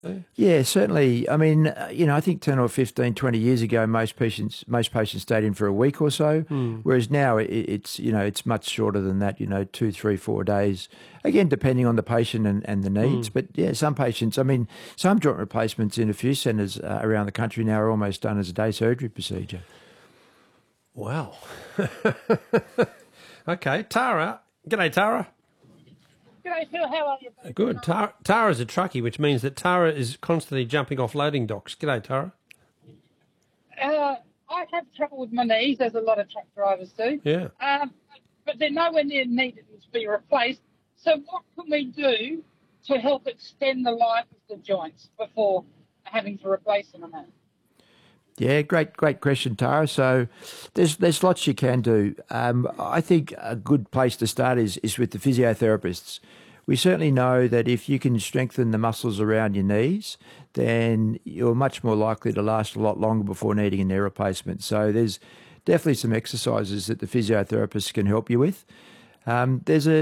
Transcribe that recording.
Yeah, certainly. I mean, I think 10 or 15, 20 years ago, most patients stayed in for a week or so, whereas now it's much shorter than that, 2, 3, 4 days, again, depending on the patient and the needs. But yeah, some patients, some joint replacements in a few centres around the country now are almost done as a day surgery procedure. Wow. Okay, Tara. G'day, Tara. G'day, Phil. How are you? Good. Tara's a truckie, which means that Tara is constantly jumping off loading docks. G'day, Tara. I have trouble with my knees, as a lot of truck drivers do. Yeah. But they're nowhere near needed to be replaced. So what can we do to help extend the life of the joints before having to replace them and that? Yeah, great question, Tara. So there's lots you can do. I think a good place to start is with the physiotherapists. We certainly know that if you can strengthen the muscles around your knees, then you're much more likely to last a lot longer before needing a knee replacement. So there's definitely some exercises that the physiotherapists can help you with. There's